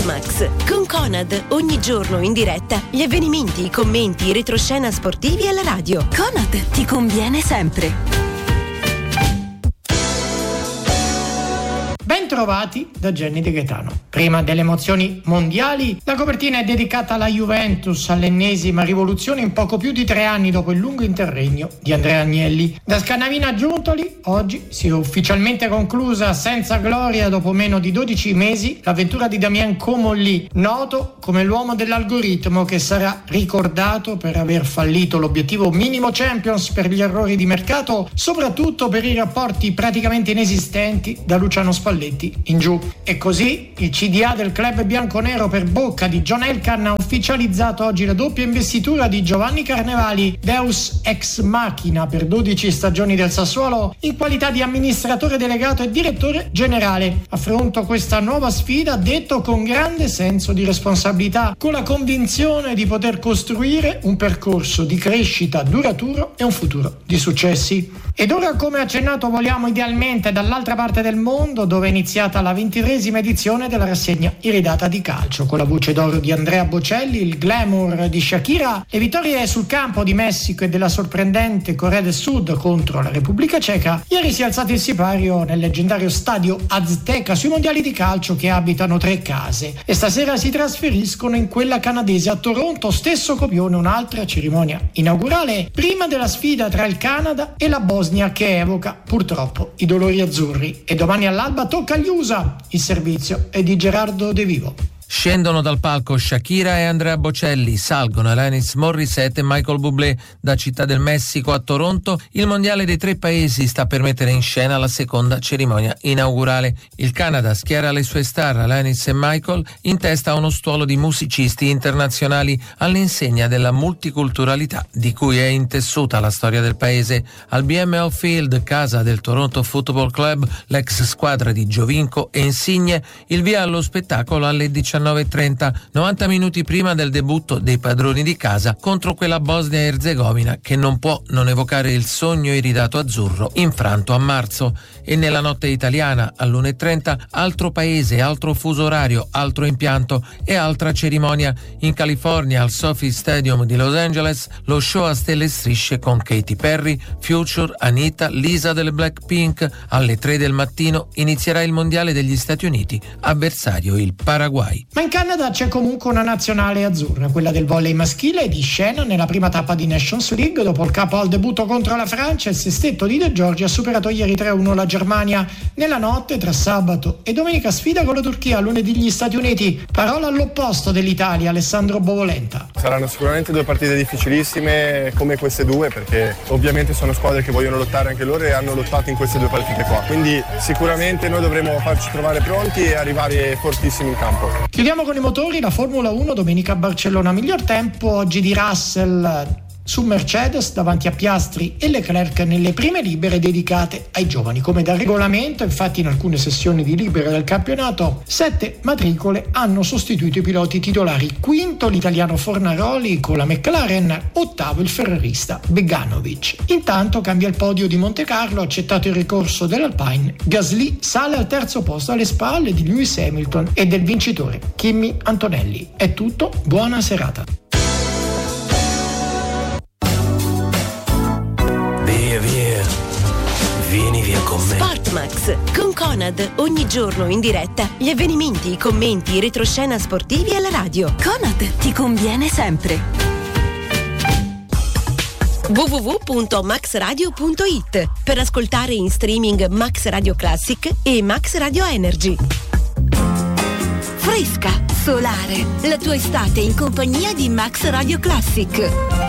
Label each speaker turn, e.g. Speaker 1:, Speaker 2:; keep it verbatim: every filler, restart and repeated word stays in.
Speaker 1: Sportmax con Conad, ogni giorno in diretta gli avvenimenti, i commenti, i retroscena sportivi alla radio.
Speaker 2: Conad ti conviene sempre.
Speaker 3: Ben trovati da Jenny De Gaetano. Prima delle emozioni mondiali, la copertina è dedicata alla Juventus, all'ennesima rivoluzione in poco più di tre anni dopo il lungo interregno di Andrea Agnelli. Da Scannavina a Giuntoli, oggi si è ufficialmente conclusa senza gloria dopo meno di dodici mesi l'avventura di Damien Comolli, noto come l'uomo dell'algoritmo che sarà ricordato per aver fallito l'obiettivo minimo Champions per gli errori di mercato, soprattutto per i rapporti praticamente inesistenti da Luciano Spalletti in giù. E così il C D A del club bianconero per bocca di John Elkann ha ufficializzato oggi la doppia investitura di Giovanni Carnevali, Deus ex machina per dodici stagioni del Sassuolo, in qualità di amministratore delegato e direttore generale. Affronto questa nuova sfida, detto con grande senso di responsabilità, con la convinzione di poter costruire un percorso di crescita duraturo e un futuro di successi. Ed ora, come accennato, voliamo idealmente dall'altra parte del mondo, dove è iniziata la ventitreesima edizione della rassegna iridata di calcio, con la voce d'oro di Andrea Bocelli, il glamour di Shakira, le vittorie sul campo di Messico e della sorprendente Corea del Sud contro la Repubblica Ceca. Ieri si è alzato il sipario nel leggendario stadio Azteca sui mondiali di calcio che abitano tre case, e stasera si trasferiscono in quella canadese a Toronto, stesso copione, un'altra cerimonia inaugurale prima della sfida tra il Canada e la Bosnia, che evoca purtroppo i dolori azzurri. E domani all'alba tocca agli U S A. Il servizio è di Gerardo De Vivo.
Speaker 4: Scendono dal palco Shakira e Andrea Bocelli, salgono Alanis Morissette e Michael Bublé. Da Città del Messico a Toronto, il mondiale dei tre paesi sta per mettere in scena la seconda cerimonia inaugurale. Il Canada schiera le sue star Alanis e Michael in testa a uno stuolo di musicisti internazionali all'insegna della multiculturalità di cui è intessuta la storia del paese. Al B M O Field, casa del Toronto Football Club, l'ex squadra di Giovinco e Insigne, il via allo spettacolo alle diciannove e trenta, novanta minuti prima del debutto dei padroni di casa contro quella Bosnia e Erzegovina che non può non evocare il sogno iridato azzurro infranto a marzo. E nella notte italiana all'una e trenta, altro paese, altro fuso orario, altro impianto e altra cerimonia. In California, al SoFi Stadium di Los Angeles, lo show a stelle e strisce con Katy Perry, Future, Anita, Lisa delle Blackpink. Alle tre del mattino inizierà il mondiale degli Stati Uniti, avversario il Paraguay.
Speaker 3: Ma in Canada c'è comunque una nazionale azzurra, quella del volley maschile, di scena nella prima tappa di Nations League. Dopo il capo al debutto contro la Francia, il sestetto di De Giorgi ha superato ieri tre a uno la Germania. Nella notte tra sabato e domenica sfida con la Turchia, lunedì gli Stati Uniti. Parola all'opposto dell'Italia, Alessandro Bovolenta.
Speaker 5: Saranno sicuramente due partite difficilissime come queste due, perché ovviamente sono squadre che vogliono lottare anche loro e hanno lottato in queste due partite qua, quindi sicuramente noi dovremo farci trovare pronti e arrivare fortissimi in campo.
Speaker 3: Chiudiamo con i motori. La Formula uno, domenica a Barcellona, miglior tempo oggi di Russell su Mercedes davanti a Piastri e Leclerc nelle prime libere dedicate ai giovani. Come da regolamento, infatti, in alcune sessioni di libere del campionato sette matricole hanno sostituito i piloti titolari. Quinto l'italiano Fornaroli con la McLaren, ottavo il ferrarista Beganovic. Intanto cambia il podio di Montecarlo, accettato il ricorso dell'Alpine. Gasly sale al terzo posto alle spalle di Lewis Hamilton e del vincitore Kimi Antonelli. È tutto, buona serata.
Speaker 1: Vieni via con me. Sportmax con Conad, ogni giorno in diretta gli avvenimenti, i commenti, i retroscena sportivi alla radio.
Speaker 2: Conad ti conviene sempre.
Speaker 1: w w w punto max radio punto i t per ascoltare in streaming Max Radio Classic e Max Radio Energy. Fresca, solare, la tua estate in compagnia di Max Radio Classic.